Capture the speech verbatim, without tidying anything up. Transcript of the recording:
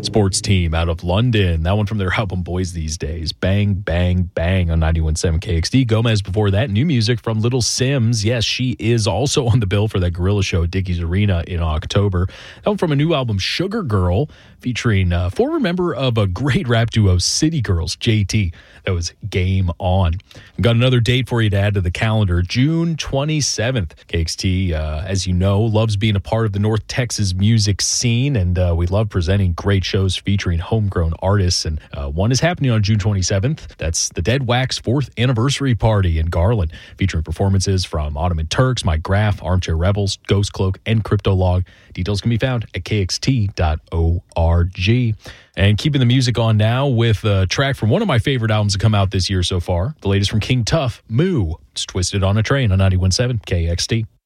sports team out of London. That one from their album Boys These Days. Bang, bang, bang on ninety-one point seven K X D. Gomez before that. New music from Little Sims. Yes, she is also on the bill for that Gorilla Show at Dickies Arena in October. That one from a new album, Sugar Girl, featuring a former member of a great rap duo, City Girls, J T. That was Game On. We've got another date for you to add to the calendar, June twenty-seventh. K X T, uh, as you know, loves being a part of the North Texas music scene, and uh, we love presenting great shows featuring homegrown artists. And uh, one is happening on June twenty-seventh. That's the Dead Wax fourth anniversary party in Garland, featuring performances from Ottoman Turks, Mike Graff, Armchair Rebels, Ghost Cloak, and Cryptolog. Details can be found at k x t dot org. And keeping the music on now with a track from one of my favorite albums to come out this year so far. The latest from King Tuff, Moo. It's Twisted on a Train on ninety-one point seven K X T.